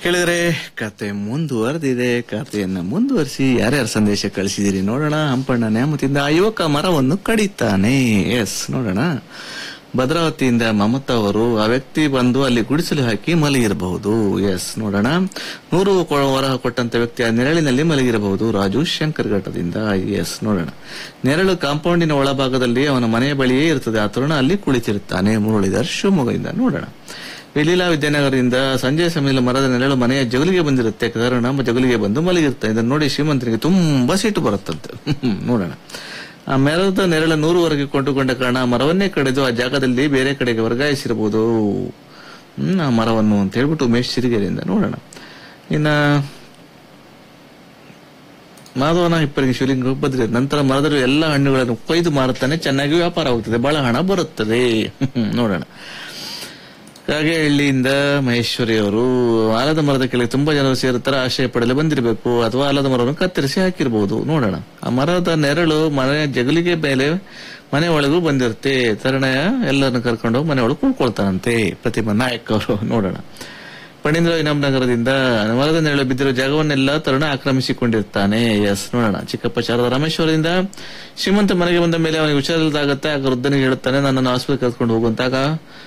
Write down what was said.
ಕೇಳಿದ್ರೆ ಕತೆ ಮುಂದುವರೆದಿದೆ. ಕಥೆಯನ್ನ ಮುಂದುವರಿಸಿ ಯಾರ್ಯಾರು ಸಂದೇಶ ಕಳಿಸಿದಿರಿ ನೋಡೋಣ. ಹಂಪಣ್ಣ ನ್ಯಾಮತಿಯಿಂದ ಆ ಯುವಕ ಮರವನ್ನು ಕಡಿತಾನೆ. ಎಸ್, ನೋಡೋಣ. ಭದ್ರಾವತಿಯಿಂದ ಮಮತಾ ಅವರು, ಆ ವ್ಯಕ್ತಿ ಬಂದು ಅಲ್ಲಿ ಗುಡಿಸಲು ಹಾಕಿ ಮಲಗಿರಬಹುದು. ಎಸ್, ನೋಡೋಣ. 100 ವರಹ ಕೊಟ್ಟಂತ ವ್ಯಕ್ತಿ ಆ ನೆರಳಿನಲ್ಲಿ ಮಲಗಿರಬಹುದು. ರಾಜು ಶಂಕರ್ ಘಟ್ಟದಿಂದ. ಎಸ್, ನೋಡೋಣ. ನೆರಳು ಕಾಂಪೌಂಡಿನ ಒಳಭಾಗದಲ್ಲಿ ಅವನ ಮನೆಯ ಬಳಿಯೇ ಇರ್ತದೆ. ಆ ತರುಣ ಅಲ್ಲಿ ಕುಳಿತಿರುತ್ತಾನೆ. ಮುರಳೀಧರ್ ಶಿವಮೊಗ್ಗದಿಂದ. ನೋಡೋಣ. ಲೀಲಾ ವಿದ್ಯಾನಗರದಿಂದ ಸಂಜೆ ಸಮಯದಲ್ಲಿ ಮರದ ನೆರಳು ಮನೆಯ ಜಗಲಿಗೆ ಬಂದಿರುತ್ತೆ. ಕಾರಣ ಜಗಲಿಗೆ ಬಂದು ಮಲಗಿರುತ್ತೆ. ಇದನ್ನು ನೋಡಿ ಶ್ರೀಮಂತನಿಗೆ ತುಂಬಾ ಸಿಟ್ಟು ಬರುತ್ತಂತೆ. ನೋಡೋಣ. ಆ ಮರದ ನೆರಳ 100ವರೆಗೆ ಕೊಂಡುಕೊಂಡ ಕಾರಣ ಮರವನ್ನೇ ಕಡಿದು ಆ ಜಾಗದಲ್ಲಿ ಬೇರೆ ಕಡೆಗೆ ವರ್ಗಾಯಿಸಿರಬಹುದು ಆ ಮರವನ್ನು ಅಂತ ಹೇಳ್ಬಿಟ್ಟು ಉಮೇಶ್ ಸಿರಿಗೆರೆಯಿಂದ. ನೋಡೋಣ. ಇನ್ನ ಮಾಧವನ ಹಿಪ್ಪರಿಗೆ ಶಿವಲಿಂಗ ಬದ್ರಿ ನಂತರ ಮರದಲ್ಲಿ ಎಲ್ಲ ಹಣ್ಣುಗಳನ್ನು ಕೊಯ್ದು ಮಾರುತ್ತಾನೆ. ಚೆನ್ನಾಗಿ ವ್ಯಾಪಾರ ಆಗುತ್ತದೆ, ಬಹಳ ಹಣ ಬರುತ್ತದೆ. ನೋಡೋಣ. ಹಾಗೆ ಹಳ್ಳಿಯಿಂದ ಮಹೇಶ್ವರಿ ಅವರು, ಆಲದ ಮರದ ಕೆಳಗೆ ತುಂಬಾ ಜನರು ಸೇರುತ್ತಾರೆ, ಆಶ್ರಯ ಪಡೆಯಲು ಬಂದಿರಬೇಕು ಅಥವಾ ಆಲದ ಮರವನ್ನು ಕತ್ತರಿಸಿ ಹಾಕಿರಬಹುದು. ನೋಡೋಣ. ಆ ಮರದ ನೆರಳು ಮನೆಯ ಜಗಲಿಗೆ ಮೇಲೆ ಮನೆ ಒಳಗೂ ಬಂದಿರುತ್ತೆ. ತರಣಯ ಎಲ್ಲರನ್ನು ಕರ್ಕೊಂಡು ಮನೆ ಒಳಗೆ ಕೂಡ್ಕೊಳ್ತಾನಂತೆ. ಪ್ರತಿಮಾ ನಾಯಕ್ ಅವರು. ನೋಡೋಣ. ಪಣೀಂದ್ರ ನಗರದಿಂದ ಮರದ ನೆರಳು ಬಿದ್ದಿರೋ ಜಾಗವನ್ನೆಲ್ಲ ತರುಣ ಆಕ್ರಮಿಸಿಕೊಂಡಿರ್ತಾನೆ. ಎಸ್, ನೋಡೋಣ. ಚಿಕ್ಕಪ್ಪ ಶಾರದಾ ರಾಮೇಶ್ವರದಿಂದ ಶ್ರೀಮಂತ ಮನೆಗೆ ಬಂದ ಮೇಲೆ ಅವನಿಗೆ ಹುಷಾರಿಲ್ಲದಾಗತ್ತೆ. ಆಗ ವೃದ್ಧನಿಗೆ ಹೇಳುತ್ತಾನೆ, ನನ್ನನ್ನು ಆಸ್ಪತ್ರೆ ಕರ್ಕೊಂಡು ಹೋಗುವಂತಾಗ